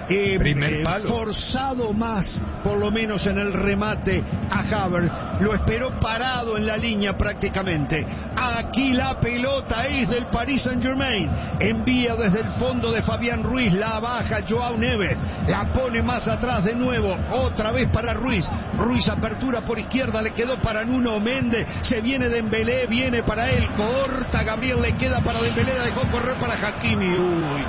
forzado más, por lo menos en el remate a Havertz. Lo esperó parado en la línea prácticamente. Aquí la pelota es del Paris Saint-Germain. Envía desde el fondo de Fabián Ruiz. La baja Joao Neves. La pone más atrás de nuevo. Otra vez para Ruiz. Ruiz apertura por izquierda. Le quedó para Nuno Méndez. Se viene Dembélé. Viene para él. Corta Gabriel. Le queda para Dembélé. La dejó correr para Hakimi. Uy.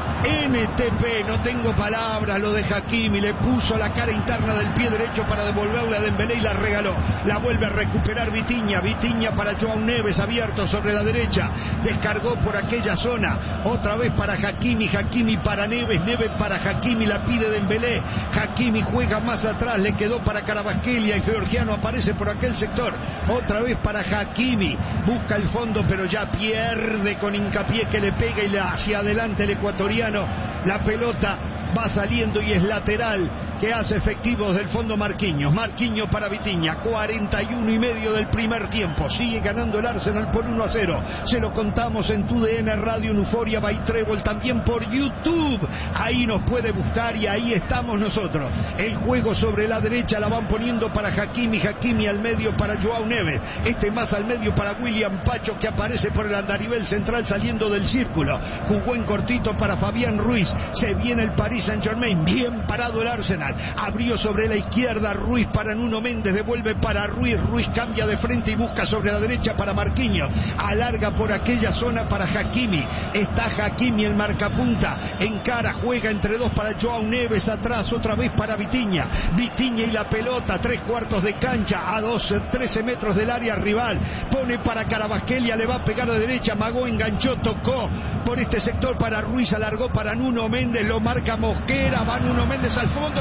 NTP, no tengo palabras, lo de Hakimi, le puso la cara interna del pie derecho para devolverle a Dembélé y la regaló. La vuelve a recuperar Vitinha para Joao Neves, abierto sobre la derecha, descargó por aquella zona, otra vez para Hakimi para Neves para Hakimi, la pide Dembélé, Hakimi juega más atrás, le quedó para Kvaratskhelia, el georgiano aparece por aquel sector, otra vez para Hakimi, busca el fondo pero ya pierde con Hincapié que le pega y hacia adelante el ecuatoriano. La pelota va saliendo y es lateral que hace efectivos del fondo Marquinhos para Vitinha, 41 y medio del primer tiempo, sigue ganando el Arsenal por 1-0, se lo contamos en TUDN Radio, en Euphoria by Trébol, también por YouTube, ahí nos puede buscar y ahí estamos nosotros. El juego sobre la derecha la van poniendo para Hakimi al medio para Joao Neves, más al medio para William Pacho que aparece por el andarivel central saliendo del círculo, jugó en cortito para Fabián Ruiz, se viene el Paris Saint-Germain, bien parado el Arsenal, abrió sobre la izquierda Ruiz para Nuno Méndez, devuelve para Ruiz cambia de frente y busca sobre la derecha para Marquinhos, alarga por aquella zona para Hakimi, está Hakimi el marcapunta, encara, juega entre dos para Joao Neves, atrás otra vez para Vitinha y la pelota, 3/4 de cancha, a 13 metros del área rival, pone para Kvaratskhelia, le va a pegar de derecha, Magó enganchó, tocó por este sector para Ruiz, alargó para Nuno Méndez, lo marca Mosquera, va Nuno Méndez al fondo,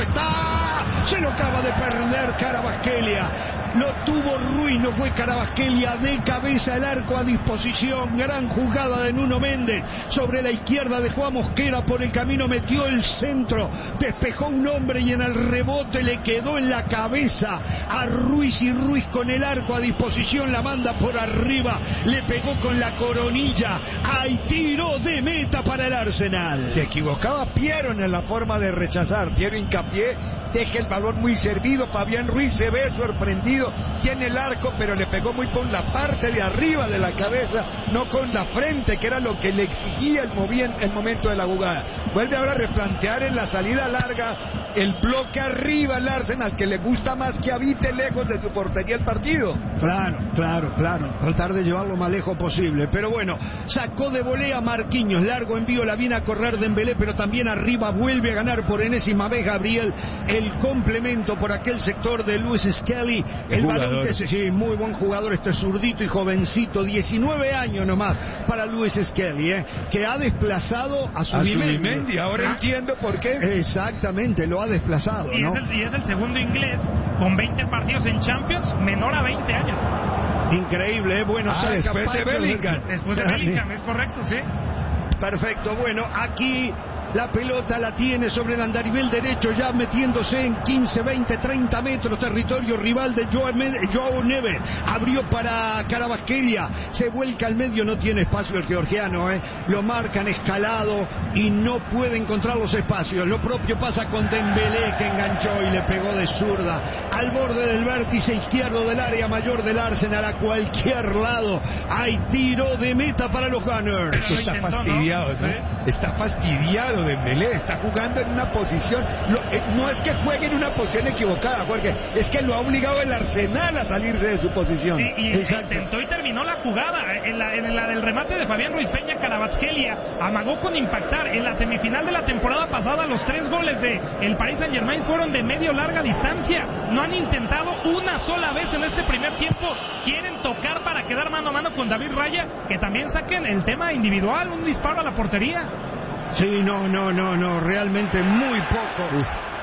se lo acaba de perder Kvaratskhelia, lo tuvo Ruiz, no fue Kvaratskhelia, de cabeza el arco a disposición, gran jugada de Nuno Méndez, sobre la izquierda dejó a Mosquera por el camino, metió el centro, despejó un hombre y en el rebote le quedó en la cabeza a Ruiz y Ruiz con el arco a disposición la manda por arriba, le pegó con la coronilla, hay tiro de meta para el Arsenal. Se equivocaba Piero en la forma de rechazar, Piero Hincapié deja el balón muy servido, Fabián Ruiz se ve sorprendido, tiene el arco pero le pegó muy con la parte de arriba de la cabeza, no con la frente que era lo que le exigía el momento de la jugada. Vuelve ahora a replantear en la salida larga el bloque arriba al Arsenal, que le gusta más que habite lejos de su portería el partido. Claro, tratar de llevarlo más lejos posible, pero bueno, sacó de volea Marquinhos, largo envío, la viene a correr Dembélé, pero también arriba vuelve a ganar por enésima vez Gabriel, el complemento por aquel sector de Lewis Skelly, el balón que sí, muy buen jugador, este zurdito y jovencito, 19 años nomás para Lewis Skelly, que ha desplazado a Zubimendi. Ahora entiendo por qué. Exactamente, lo ha desplazado, ¿no? Y es el segundo inglés con 20 partidos en Champions, menor a 20 años. Increíble, bueno, después de Bellingham. Después de Bellingham, es correcto, sí. Perfecto, bueno, aquí la pelota la tiene sobre el andarivel derecho, ya metiéndose en 15, 20, 30 metros, territorio rival de Joao Neves, abrió para Kvaratskhelia, se vuelca al medio, no tiene espacio el georgiano, lo marcan escalado y no puede encontrar los espacios. Lo propio pasa con Dembélé, que enganchó y le pegó de zurda al borde del vértice izquierdo del área mayor del Arsenal, a cualquier lado. Hay tiro de meta para los Gunners. Esto está fastidiado, ¿no? Sí. Está fastidiado Dembélé, está jugando en una posición, no es que juegue en una posición equivocada, Jorge, es que lo ha obligado el Arsenal a salirse de su posición. Y intentó y terminó la jugada en la del remate de Fabián Ruiz Peña. Kvaratskhelia amagó con impactar. En la semifinal de la temporada pasada, los 3 goles de el Paris Saint-Germain fueron de medio larga distancia. No han intentado una sola vez en este primer tiempo. Quieren tocar para quedar mano a mano con David Raya, que también saquen el tema individual, un disparo a la portería. Sí, no, realmente muy poco.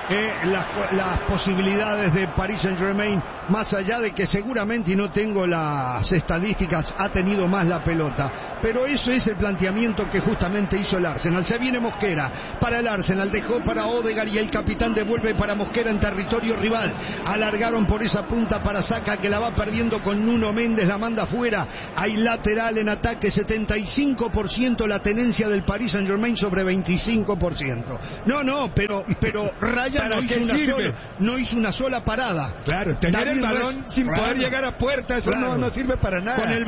las posibilidades de Paris Saint-Germain, más allá de que seguramente, y no tengo las estadísticas, ha tenido más la pelota. Pero eso es el planteamiento que justamente hizo el Arsenal. Se viene Mosquera para el Arsenal, dejó para Odegaard y el capitán devuelve para Mosquera en territorio rival. Alargaron por esa punta para Saka, que la va perdiendo con Nuno Méndez, la manda fuera. Hay lateral en ataque, 75% la tenencia del Paris Saint-Germain sobre 25%. No, pero Raya no hizo una sola parada. Claro, tener el balón sin poder llegar a puerta, eso no sirve para nada. Con el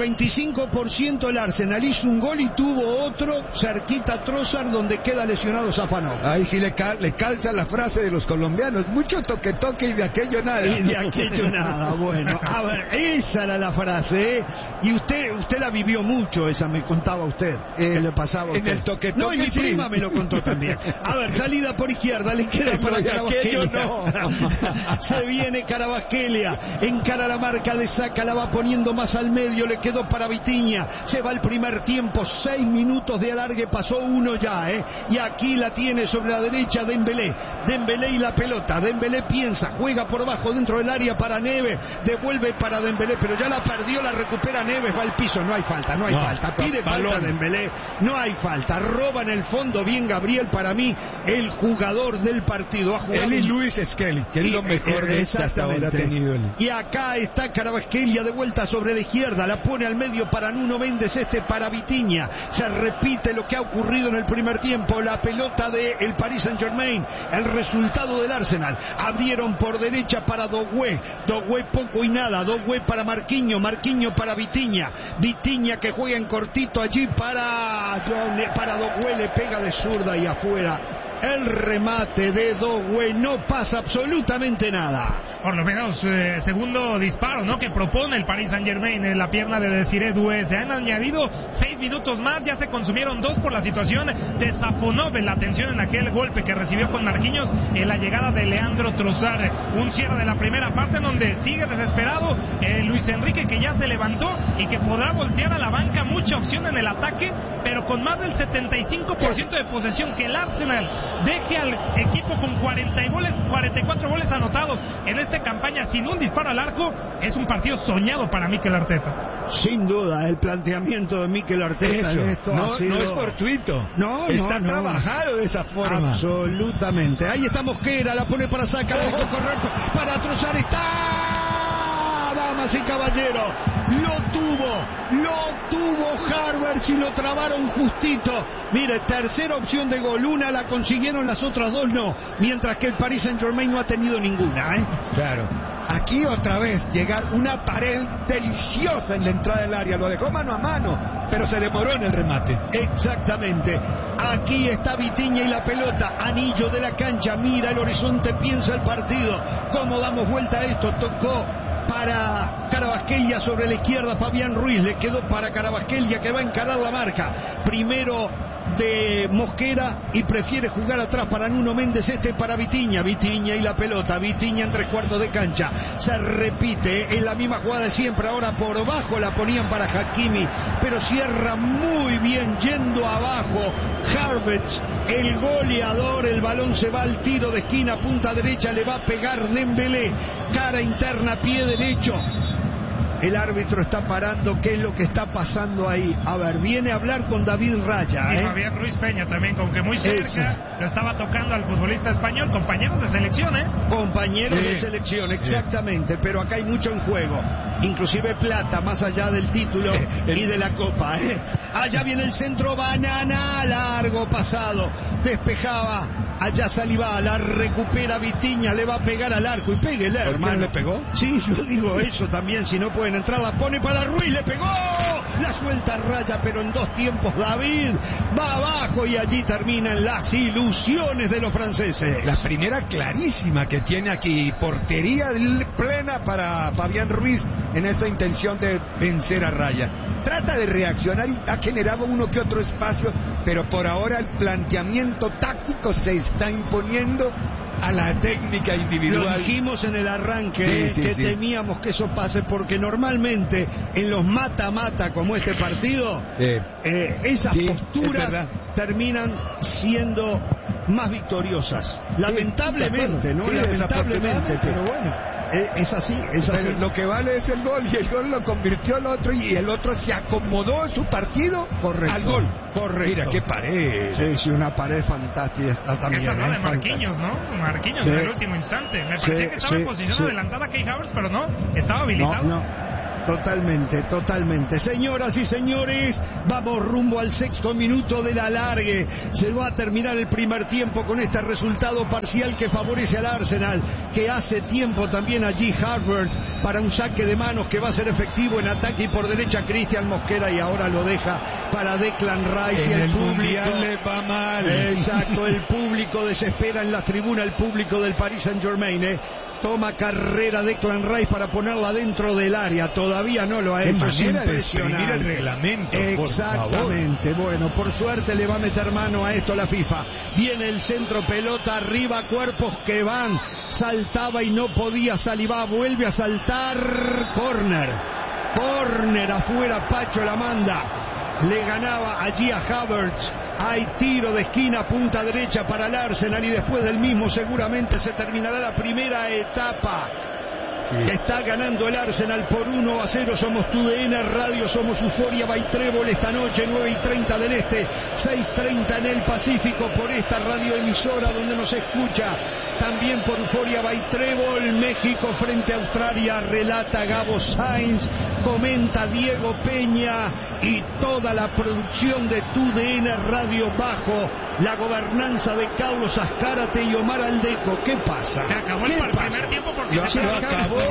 25% el Arsenal hizo un gol y tuvo otro cerquita a Trossard, donde queda lesionado Safanov. Ahí sí le calza la frase de los colombianos: mucho toque y de aquello nada. Y de aquello nada. Bueno, a ver, esa era la frase, ¿eh? Y usted la vivió mucho, esa me contaba usted, que le pasaba a usted. En el toque no, y mi prima me lo contó también. A ver, salida por izquierda, le queda para Carabasquelia. Se viene Carabasquelia, encara la marca de Saka, la va poniendo más al medio, le quedó para Vitinha. Se va el primer tiempo, 6 minutos de alargue, pasó uno ya, y aquí la tiene sobre la derecha Dembélé y la pelota. Dembélé piensa, juega por abajo dentro del área para Neves, devuelve para Dembélé, pero ya la perdió, la recupera Neves, va al piso, no hay falta, pide falta Dembélé, no hay falta, roba en el fondo bien Gabriel, para mí el jugador del partido. Ha jugado él y Luis Skelly, que es lo mejor de esta hasta ahora ha tenido él. Y acá está Carabasquelia de vuelta sobre la izquierda, la pone al medio para Nuno Méndez, para Vitinha. Se repite lo que ha ocurrido en el primer tiempo, la pelota del Paris Saint-Germain, el resultado del Arsenal. Abrieron por derecha para Doué poco y nada, Doué para Marquinhos para Vitinha que juega en cortito allí para Doué, le pega de zurda y afuera. El remate de Doué, no pasa absolutamente nada. Por lo menos segundo disparo, ¿no?, que propone el Paris Saint-Germain en la pierna de Desiré Doué. Se han añadido 6 minutos más, ya se consumieron 2 por la situación de Safonov en la atención en aquel golpe que recibió con Marquinhos en la llegada de Leandro Trossard. Un cierre de la primera parte en donde sigue desesperado Luis Enrique, que ya se levantó y que podrá voltear a la banca. Mucha opción en el ataque, pero con más del 75% de posesión. Que el Arsenal deje al equipo con 44 goles anotados en esta campaña sin un disparo al arco, es un partido soñado para Mikel Arteta. Sin duda, el planteamiento de Mikel Arteta en esto no es fortuito. Está trabajado de esa forma. Absolutamente. Ahí está Mosquera, la pone para Saka, la dejó correr para Trossard. Está, damas y caballeros, lo tuvo Havertz y lo trabaron justito. Mire, tercera opción de gol, una la consiguieron, las otras dos no, mientras que el Paris Saint-Germain no ha tenido ninguna, Claro. Aquí otra vez llegar una pared deliciosa en la entrada del área, lo dejó mano a mano, pero se demoró en el remate. Exactamente. Aquí está Vitinha y la pelota, anillo de la cancha, mira el horizonte, piensa el partido. ¿Cómo damos vuelta a esto? Tocó para Carabasquelia sobre la izquierda, Fabián Ruiz, le quedó para Carabasquelia, que va a encarar la marca. Primero de Mosquera y prefiere jugar atrás para Nuno Méndez, para Vitinha y la pelota, Vitinha en 3/4 de cancha, se repite en la misma jugada de siempre, ahora por bajo la ponían para Hakimi, pero cierra muy bien yendo abajo Havertz, el goleador. El balón se va al tiro de esquina, punta derecha, le va a pegar Dembélé, cara interna, pie derecho. El árbitro está parando. ¿Qué es lo que está pasando ahí? A ver, viene a hablar con David Raya. Y Fabián Ruiz Peña también, con que muy cerca lo estaba tocando al futbolista español. Compañeros de selección, Compañeros de selección, exactamente. Pero acá hay mucho en juego. Inclusive plata, más allá del título y de la copa. Allá viene el centro, Banana, largo pasado. Despejaba. Allá Saliba, la recupera Vitinha, le va a pegar al arco y péguele, hermano. ¿Le pegó? Sí, yo digo eso también, si no pueden entrar, la pone para Ruiz, le pegó, la suelta Raya, pero en 2 tiempos David va abajo y allí terminan las ilusiones de los franceses. La primera clarísima que tiene aquí, portería plena para Fabián Ruiz en esta intención de vencer a Raya. Trata de reaccionar y ha generado uno que otro espacio, pero por ahora el planteamiento táctico se está imponiendo a la técnica individual. Lo dijimos en el arranque, que temíamos que eso pase, porque normalmente en los mata-mata como este partido, esas posturas terminan siendo más victoriosas. Lamentablemente, ¿no? Sí, Lamentablemente, pero bueno. Es así, es así. Pero lo que vale es el gol, y el gol lo convirtió el otro, y el otro se acomodó en su partido. Correcto, al gol. Correcto. Mira qué pared. Sí, una pared fantástica también. Esa no de Marquinhos, ¿no? Marquinhos en el último instante. Me parecía que estaba en posición adelantada Kai Havertz, pero no, estaba habilitado. No. Totalmente. Señoras y señores, vamos rumbo al 6º minuto del alargue. Se va a terminar el primer tiempo con este resultado parcial que favorece al Arsenal, que hace tiempo también allí Harvard para un saque de manos que va a ser efectivo en ataque, y por derecha Cristian Mosquera, y ahora lo deja para Declan Rice. Y el público le va mal. Exacto, el público desespera en la tribuna, el público del Paris Saint-Germain, Toma carrera Declan Rice para ponerla dentro del área. Todavía no lo ha hecho. Es impresionante el reglamento. Exactamente. Bueno, por suerte le va a meter mano a esto la FIFA. Viene el centro, pelota arriba, cuerpos que van. Saltaba y no podía Saliba. Vuelve a saltar. Corner afuera. Pacho la manda. Le ganaba allí a Havertz. Hay tiro de esquina, punta derecha para el Arsenal, y después del mismo seguramente se terminará la primera etapa. Está ganando el Arsenal por 1-0. Somos TUDN Radio, somos Euforia by Trébol esta noche, 9:30 del Este, 6:30 en el Pacífico, por esta radioemisora donde nos escucha también por Euforia by Trébol. México frente a Australia, relata Gabo Sainz, comenta Diego Peña, y toda la producción de TUDN Radio bajo la gobernanza de Carlos Azcárate y Omar Aldeco. ¿Qué pasa? Se acabó el primer tiempo porque se acabó.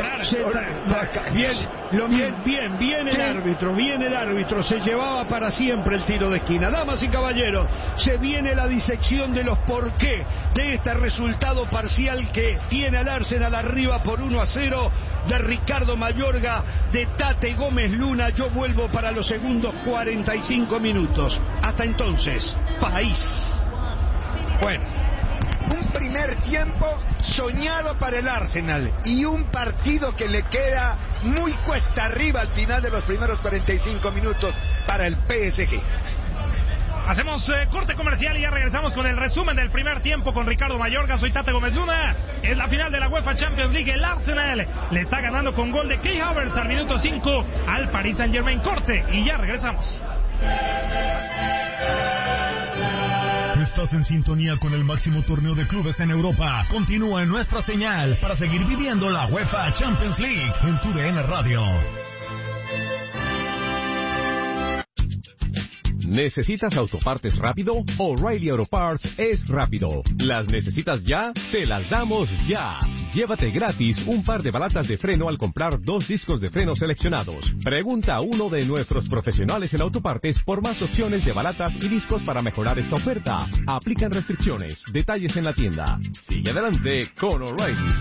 Viene el árbitro, se llevaba para siempre el tiro de esquina. Damas y caballeros, se viene la disección de los porqué de este resultado parcial que tiene al Arsenal arriba por 1-0 de Ricardo Mayorga, de Tate Gómez Luna. Yo vuelvo para los segundos 45 minutos. Hasta entonces, país. Bueno, un primer tiempo soñado para el Arsenal y un partido que le queda muy cuesta arriba al final de los primeros 45 minutos para el PSG. Hacemos corte comercial y ya regresamos con el resumen del primer tiempo con Ricardo Mayorga. Soy Tate Gómez Luna. Es la final de la UEFA Champions League. El Arsenal le está ganando con gol de Kai Havertz al minuto 5 al Paris Saint-Germain. Corte y ya regresamos. Estás en sintonía con el máximo torneo de clubes en Europa. Continúa en nuestra señal para seguir viviendo la UEFA Champions League en TUDN Radio. ¿Necesitas autopartes rápido? O'Reilly Auto Parts es rápido. ¿Las necesitas ya? Te las damos ya. Llévate gratis un par de balatas de freno al comprar 2 discos de freno seleccionados. Pregunta a uno de nuestros profesionales en autopartes por más opciones de balatas y discos para mejorar esta oferta. Aplican restricciones. Detalles en la tienda. Sigue adelante con O'Reilly.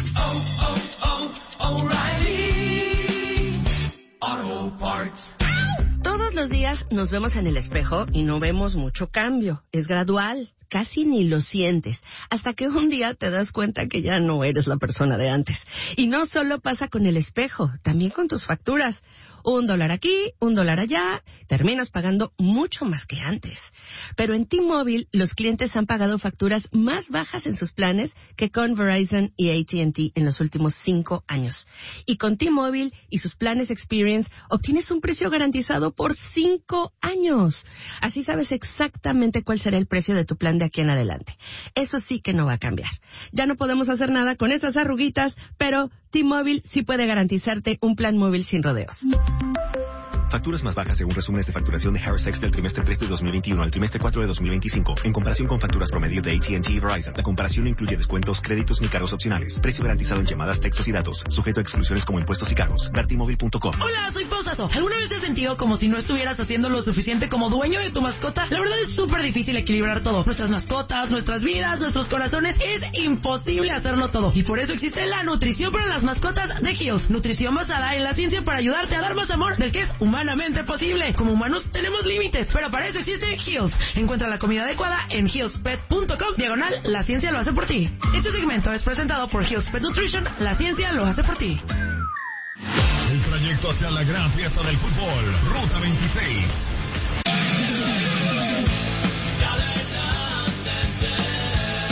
O'Reilly Auto Parts. Todos los días nos vemos en el espejo y no vemos mucho cambio. Es gradual, casi ni lo sientes, hasta que un día te das cuenta que ya no eres la persona de antes. Y no solo pasa con el espejo, también con tus facturas. $1 aquí, $1 allá, terminas pagando mucho más que antes. Pero en T-Mobile, los clientes han pagado facturas más bajas en sus planes que con Verizon y AT&T en los últimos 5 años. Y con T-Mobile y sus planes Experience, obtienes un precio garantizado por 5 años. Así sabes exactamente cuál será el precio de tu plan de aquí en adelante. Eso sí que no va a cambiar. Ya no podemos hacer nada con esas arruguitas, pero T-Mobile sí puede garantizarte un plan móvil sin rodeos. Facturas más bajas según resúmenes de facturación de Harris X del trimestre 3 de 2021 al trimestre 4 de 2025. En comparación con facturas promedio de AT&T y Verizon, la comparación no incluye descuentos, créditos ni cargos opcionales. Precio garantizado en llamadas, textos y datos. Sujeto a exclusiones como impuestos y cargos. Vertimóvil.com. Hola, soy Pausazo. ¿Alguna vez te has sentido como si no estuvieras haciendo lo suficiente como dueño de tu mascota? La verdad es súper difícil equilibrar todo. Nuestras mascotas, nuestras vidas, nuestros corazones. Es imposible hacerlo todo. Y por eso existe la nutrición para las mascotas de Hills. Nutrición basada en la ciencia para ayudarte a dar más amor del que es humanamente posible. Como humanos tenemos límites, pero para eso existe Hills. Encuentra la comida adecuada en hillspet.com/, la ciencia lo hace por ti. Este segmento es presentado por Hills Pet Nutrition, la ciencia lo hace por ti. El trayecto hacia la gran fiesta del fútbol, Ruta 26.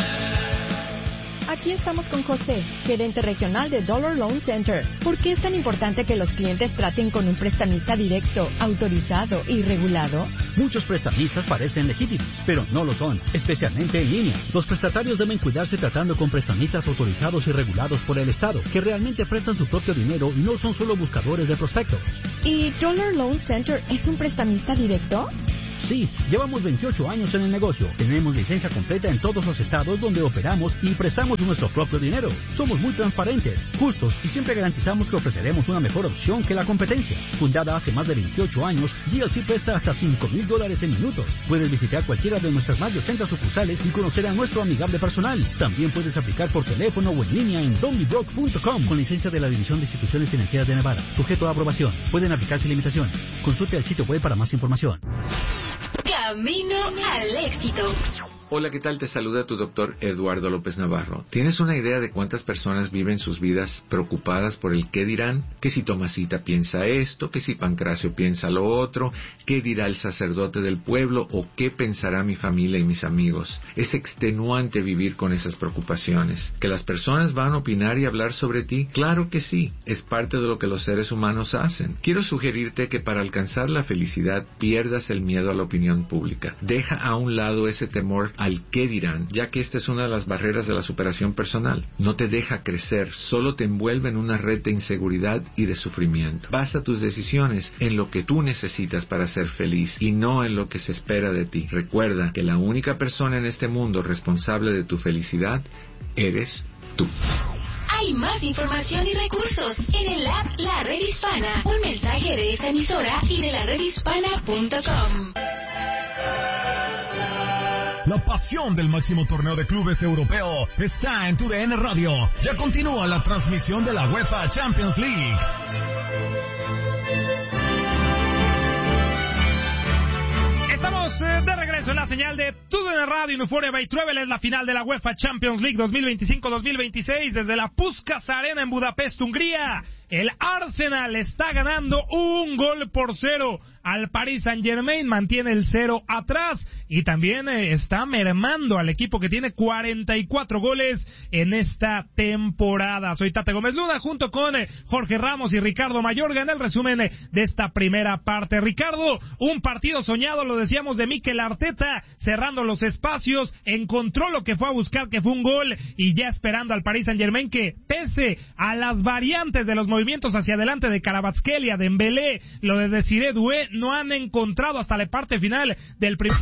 Aquí estamos con José, gerente regional de Dollar Loan Center. ¿Por qué es tan importante que los clientes traten con un prestamista directo, autorizado y regulado? Muchos prestamistas parecen legítimos, pero no lo son, especialmente en línea. Los prestatarios deben cuidarse tratando con prestamistas autorizados y regulados por el Estado, que realmente prestan su propio dinero y no son solo buscadores de prospectos. ¿Y Dollar Loan Center es un prestamista directo? Sí, llevamos 28 años en el negocio. Tenemos licencia completa en todos los estados donde operamos y prestamos nuestro propio dinero. Somos muy transparentes, justos y siempre garantizamos que ofreceremos una mejor opción que la competencia. Fundada hace más de 28 años, GLC presta hasta $5,000 en minutos. Puedes visitar cualquiera de nuestras más de 80 sucursales y conocer a nuestro amigable personal. También puedes aplicar por teléfono o en línea en don'tbebroke.com con licencia de la División de Instituciones Financieras de Nevada. Sujeto a aprobación. Pueden aplicarse limitaciones. Consulte el sitio web para más información. Camino al éxito. Hola, ¿qué tal? Te saluda tu doctor Eduardo López Navarro. ¿Tienes una idea de cuántas personas viven sus vidas preocupadas por el qué dirán? Que si Tomasita piensa esto, que si Pancracio piensa lo otro, qué dirá el sacerdote del pueblo o qué pensará mi familia y mis amigos. Es extenuante vivir con esas preocupaciones. ¿Que las personas van a opinar y hablar sobre ti? Claro que sí, es parte de lo que los seres humanos hacen. Quiero sugerirte que para alcanzar la felicidad pierdas el miedo a la opinión pública. Deja a un lado ese temor al qué dirán, ya que esta es una de las barreras de la superación personal. No te deja crecer, solo te envuelve en una red de inseguridad y de sufrimiento. Basa tus decisiones en lo que tú necesitas para ser feliz y no en lo que se espera de ti. Recuerda que la única persona en este mundo responsable de tu felicidad eres tú. Hay más información y recursos en el app La Red Hispana. Un mensaje de esta emisora y de laredhispana.com. La pasión del máximo torneo de clubes europeo está en TUDN Radio. Ya continúa la transmisión de la UEFA Champions League. Estamos de regreso en la señal de TUDN Radio en Euphoria by Travel. Es la final de la UEFA Champions League 2025-2026 desde la Puskás Arena en Budapest, Hungría. El Arsenal está ganando 1-0 al Paris Saint-Germain, mantiene el 0 atrás y también está mermando al equipo que tiene 44 goles en esta temporada. Soy Tate Gómez Luna junto con Jorge Ramos y Ricardo Mayorga en el resumen de esta primera parte. Ricardo, un partido soñado, lo decíamos, de Mikel Arteta, cerrando los espacios, encontró lo que fue a buscar, que fue un gol, y ya esperando al Paris Saint-Germain que, pese a las variantes de los movimientos hacia adelante de Kvaratskhelia, de Dembélé, lo de Desiré Doué, no han encontrado hasta la parte final del primer...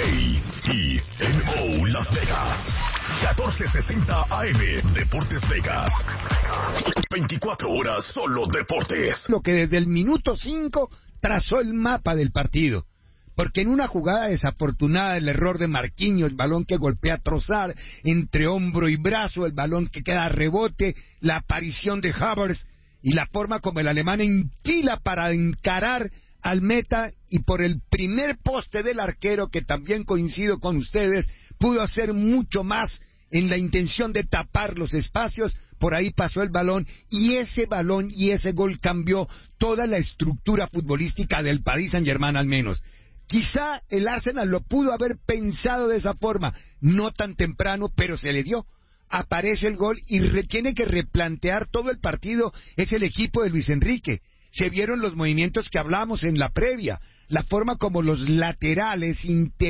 KENO Las Vegas 1460 AM Deportes Vegas, 24 horas solo deportes. Lo que desde el minuto 5 trazó el mapa del partido. Porque en una jugada desafortunada, el error de Marquinhos, el balón que golpea a Trossard entre hombro y brazo, el balón que queda a rebote, la aparición de Havertz y la forma como el alemán enfila para encarar al meta, y por el primer poste del arquero, que también coincido con ustedes, pudo hacer mucho más en la intención de tapar los espacios. Por ahí pasó el balón, y ese balón y ese gol cambió toda la estructura futbolística del Paris Saint-Germain, al menos. Quizá el Arsenal lo pudo haber pensado de esa forma, no tan temprano, pero se le dio. Aparece el gol y tiene que replantear todo el partido. Es el equipo de Luis Enrique. Se vieron los movimientos que hablamos en la previa, la forma como los laterales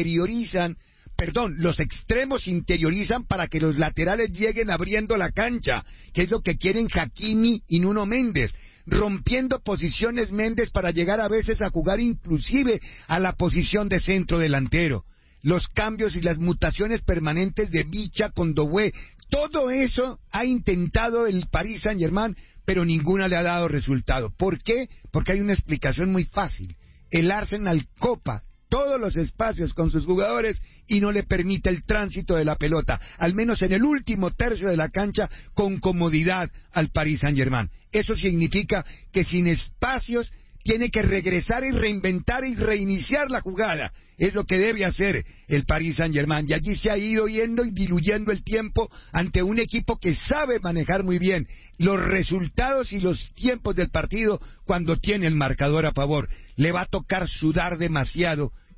los extremos interiorizan para que los laterales lleguen abriendo la cancha, que es lo que quieren Hakimi y Nuno Méndez, rompiendo posiciones Méndez para llegar a veces a jugar inclusive a la posición de centro delantero. Los cambios y las mutaciones permanentes de Bicha con Doué, todo eso ha intentado el Paris Saint-Germain, pero ninguna le ha dado resultado. ¿Por qué? Porque hay una explicación muy fácil. El Arsenal copa todos los espacios con sus jugadores y no le permite el tránsito de la pelota, al menos en el último tercio de la cancha, con comodidad al Paris Saint-Germain. Eso significa que sin espacios tiene que regresar y reinventar y reiniciar la jugada. Es lo que debe hacer el Paris Saint-Germain, y allí se ha ido yendo y diluyendo el tiempo ante un equipo que sabe manejar muy bien los resultados y los tiempos del partido cuando tiene el marcador a favor. Le va a tocar sudar demasiado,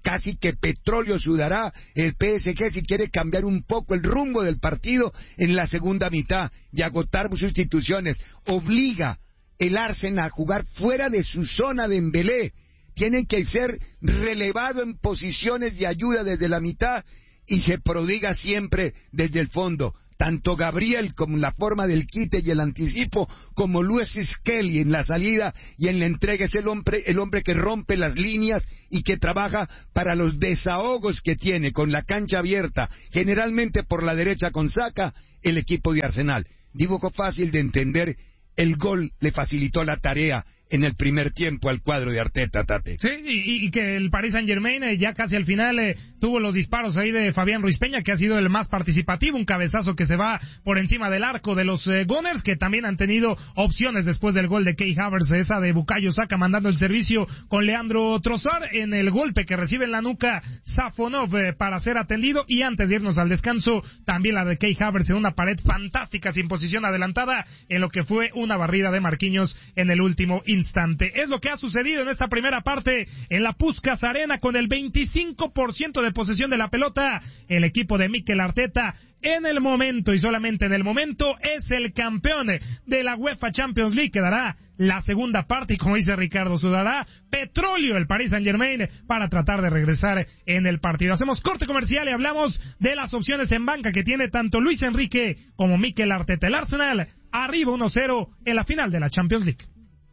casi que petróleo sudará el PSG si quiere cambiar un poco el rumbo del partido en la segunda mitad y agotar sustituciones. Obliga el Arsenal a jugar fuera de su zona de Dembélé. Tienen que ser relevado en posiciones de ayuda desde la mitad y se prodiga siempre desde el fondo. Tanto Gabriel como la forma del quite y el anticipo, como Luis Skelly en la salida y en la entrega, es el hombre que rompe las líneas y que trabaja para los desahogos que tiene con la cancha abierta, generalmente por la derecha con Saka, el equipo de Arsenal. Dibujo fácil de entender, el gol le facilitó la tarea en el primer tiempo al cuadro de Arteta, Tate. Sí, y que el Paris Saint-Germain ya casi al final tuvo los disparos ahí de Fabián Ruiz Peña, que ha sido el más participativo, un cabezazo que se va por encima del arco de los Gunners, que también han tenido opciones después del gol de Kai Havertz, esa de Bukayo Saka mandando el servicio con Leandro Trossard, en el golpe que recibe en la nuca Safonov para ser atendido, y antes de irnos al descanso, también la de Kai Havertz en una pared fantástica sin posición adelantada, en lo que fue una barrida de Marquinhos en el último instante. Es lo que ha sucedido en esta primera parte en la Puskás Arena, con el 25% de posesión de la pelota. El equipo de Mikel Arteta, en el momento y solamente en el momento, es el campeón de la UEFA Champions League. Quedará la segunda parte y, como dice Ricardo, sudará petróleo el Paris Saint-Germain para tratar de regresar en el partido. Hacemos corte comercial y hablamos de las opciones en banca que tiene tanto Luis Enrique como Mikel Arteta. El Arsenal arriba 1-0 en la final de la Champions League.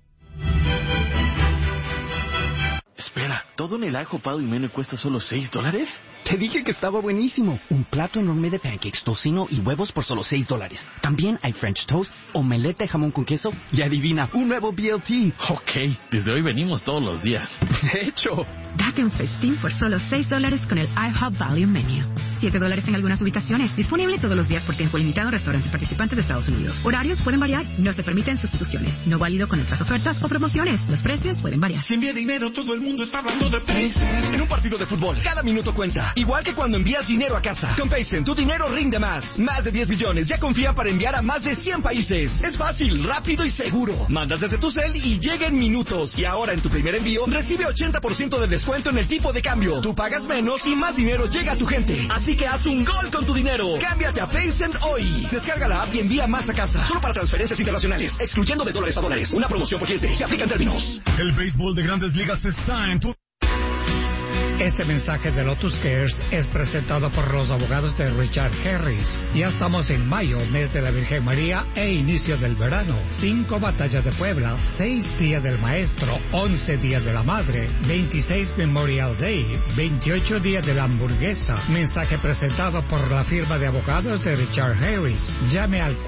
Espera, ¿todo en el ajo Pado y Mene cuesta solo $6? Te dije que estaba buenísimo. Un plato enorme de pancakes, tocino y huevos por solo $6. También hay French toast, omelette de jamón con queso y adivina, un nuevo BLT. Ok, desde hoy venimos todos los días. De hecho, date un festín por solo $6 con el IHOP Value Menu. $7 en algunas ubicaciones. Disponible todos los días por tiempo limitado en restaurantes participantes de Estados Unidos. Horarios pueden variar. No se permiten sustituciones. No válido con otras ofertas o promociones. Los precios pueden variar. Si envía dinero, todo el mundo está hablando de Paycen. En un partido de fútbol, cada minuto cuenta. Igual que cuando envías dinero a casa. Con Paycen, tu dinero rinde más. Más de 10 billones ya confían para enviar a más de 100 países. Es fácil, rápido y seguro. Mandas desde tu cel y llega en minutos. Y ahora en tu primer envío, recibe 80% de descuento en el tipo de cambio. Tú pagas menos y más dinero llega a tu gente. Así que haz un gol con tu dinero. Cámbiate a Paycent hoy. Descarga la app y envía más a casa. Solo para transferencias internacionales, excluyendo de dólares a dólares. Una promoción por cliente. Se aplica en términos. El béisbol de Grandes Ligas está en tu... Este mensaje de Lotus Cares es presentado por los abogados de Richard Harris. Ya estamos en mayo, mes de la Virgen María e inicio del verano. 5 batallas de Puebla, 6 días del maestro, 11 días de la madre, 26 Memorial Day, 28 días de la hamburguesa. Mensaje presentado por la firma de abogados de Richard Harris. Llame al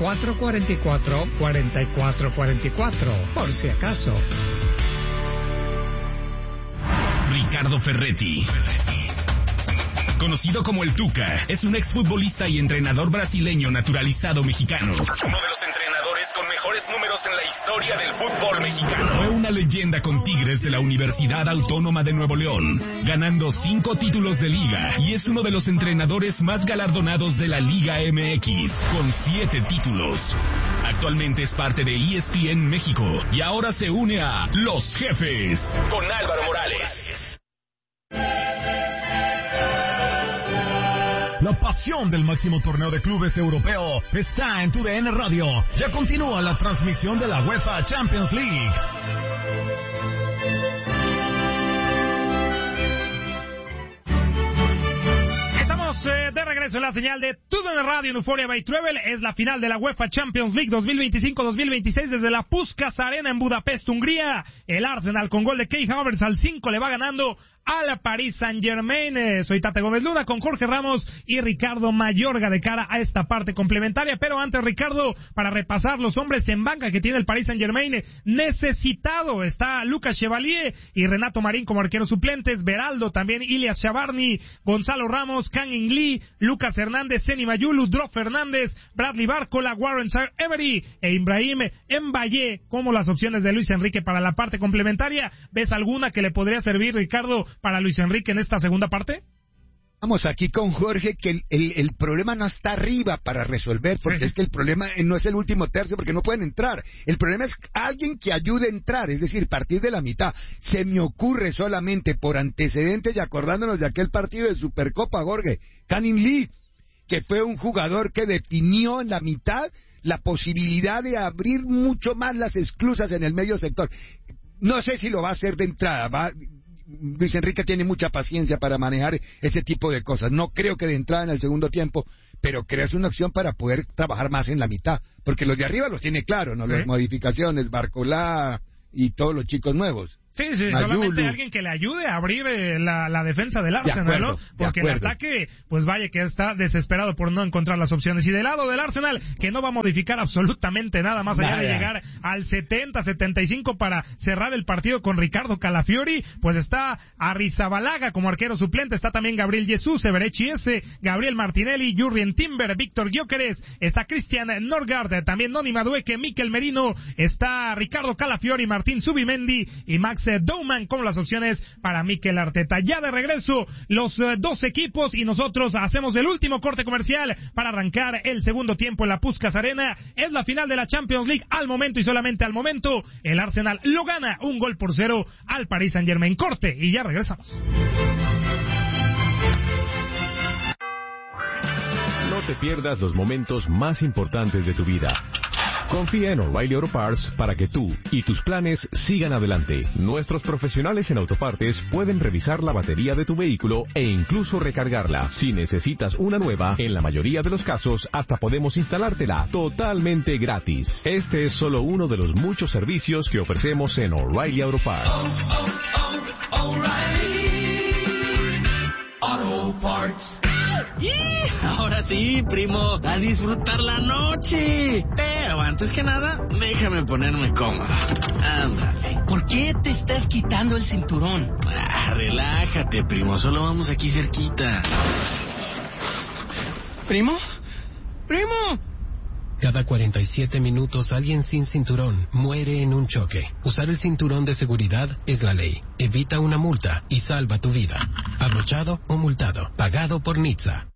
444-4444, por si acaso. Ricardo Ferretti, conocido como el Tuca, es un exfutbolista y entrenador brasileño naturalizado mexicano. Uno de los entrenadores con mejores números en la historia del fútbol mexicano. Fue una leyenda con Tigres de la Universidad Autónoma de Nuevo León, ganando 5 títulos de liga, y es uno de los entrenadores más galardonados de la Liga MX, con 7 títulos. Actualmente es parte de ESPN México y ahora se une a Los Jefes con Álvaro Morales. La pasión del máximo torneo de clubes europeo está en TUDN Radio. Ya continúa la transmisión de la UEFA Champions League. De regreso en la señal de TUDN Radio en Euphoria by Travel. Es la final de la UEFA Champions League 2025-2026 desde la Puskás Arena en Budapest, Hungría. El Arsenal con gol de Kai Havertz al 5 le va ganando a la Paris Saint-Germain. Soy Tate Gómez Luna con Jorge Ramos y Ricardo Mayorga de cara a esta parte complementaria. Pero antes, Ricardo, para repasar los hombres en banca que tiene el Paris Saint-Germain, necesitado está Lucas Chevalier y Renato Marín como arqueros suplentes, Beraldo, también Ilias Chavarni, Gonzalo Ramos, Kang-in Lee, Lucas Hernández, Seny Mayulu, Dro Fernández, Bradley Barcola, Warren Saar-Emery e Ibrahim Mbaye como las opciones de Luis Enrique para la parte complementaria. ¿Ves alguna que le podría servir, Ricardo, para Luis Enrique en esta segunda parte? Vamos aquí con Jorge, que el problema no está arriba para resolver, porque es que el problema no es el último tercio, porque no pueden entrar. El problema es alguien que ayude a entrar, es decir, partir de la mitad. Se me ocurre solamente por antecedentes y acordándonos de aquel partido de Supercopa, Jorge, Canning Lee, que fue un jugador que definió en la mitad la posibilidad de abrir mucho más las esclusas en el medio sector. No sé si lo va a hacer de entrada, Luis Enrique tiene mucha paciencia para manejar ese tipo de cosas. No creo que de entrada en el segundo tiempo, pero creo que es una opción para poder trabajar más en la mitad, porque los de arriba los tiene claro, ¿no? Sí. Las modificaciones, Barcolá y todos los chicos nuevos. Sí, solamente alguien que le ayude a abrir la defensa del Arsenal, ¿no? Porque el ataque, pues vaya que está desesperado por no encontrar las opciones. Y del lado del Arsenal, que no va a modificar absolutamente nada más allá de llegar al 70-75 para cerrar el partido con Ricardo Calafiori, pues está Arrizabalaga como arquero suplente, está también Gabriel Jesús, Everett Chiesa, Gabriel Martinelli, Jurrien Timber, Víctor Gyökeres, está Christian Norgard, también Noni Madueke, Mikel Merino, está Ricardo Calafiori, Martín Zubimendi y Max Douman como las opciones para Mikel Arteta. Ya de regreso los dos equipos y nosotros hacemos el último corte comercial para arrancar el segundo tiempo en la Puskás Arena. Es la final de la Champions League. Al momento y solamente al momento el Arsenal lo gana 1-0 al Paris Saint-Germain. Corte y ya regresamos. No te pierdas los momentos más importantes de tu vida. Confía en O'Reilly Auto Parts para que tú y tus planes sigan adelante. Nuestros profesionales en autopartes pueden revisar la batería de tu vehículo e incluso recargarla. Si necesitas una nueva, en la mayoría de los casos hasta podemos instalártela totalmente gratis. Este es solo uno de los muchos servicios que ofrecemos en O'Reilly Auto Parts. O'Reilly Auto Parts. Ahora sí, primo, a disfrutar la noche. Pero antes que nada, déjame ponerme cómodo. Ándale. ¿Por qué te estás quitando el cinturón? Relájate, primo, solo vamos aquí cerquita. ¿Primo? ¡Primo! Cada 47 minutos alguien sin cinturón muere en un choque. Usar el cinturón de seguridad es la ley. Evita una multa y salva tu vida. Abrochado o multado. Pagado por NHTSA.